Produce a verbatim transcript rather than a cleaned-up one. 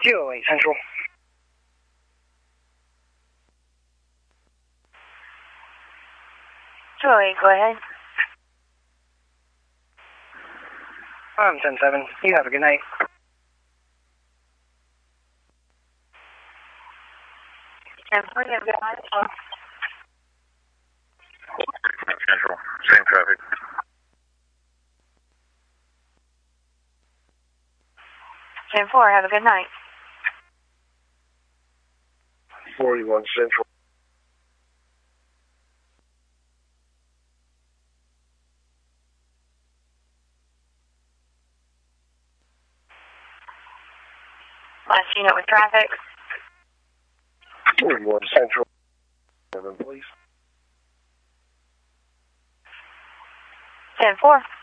two oh eight Central. two oh eight, go ahead. I'm ten seven. You have a good night. ten four, you have a good night. Oh. Central, same traffic. ten four, have a good night. forty-one Central. Last unit with traffic. forty-one Central. Seven, please. ten four.